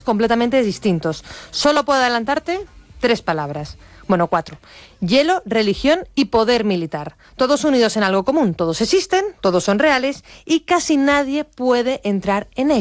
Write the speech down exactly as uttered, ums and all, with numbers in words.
completamente distintos. Solo puedo adelantarte tres palabras. Bueno, cuatro. Hielo, religión y poder militar. Todos unidos en algo común. Todos existen, todos son reales y casi nadie puede entrar en ellos.